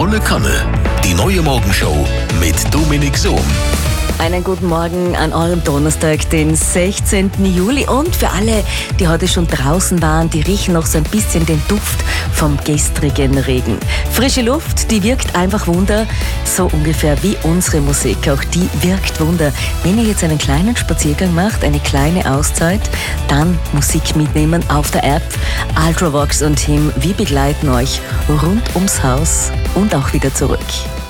Volle Kanne. Die neue Morgenshow mit Dominik Sohm. Einen guten Morgen an eurem Donnerstag, den 16. Juli. Und für alle, die heute schon draußen waren, die riechen noch so ein bisschen den Duft vom gestrigen Regen. Frische Luft, die wirkt einfach Wunder, so ungefähr wie unsere Musik. Auch die wirkt Wunder. Wenn ihr jetzt einen kleinen Spaziergang macht, eine kleine Auszeit, dann Musik mitnehmen auf der App. Ultravox und Him, wir begleiten euch rund ums Haus und auch wieder zurück.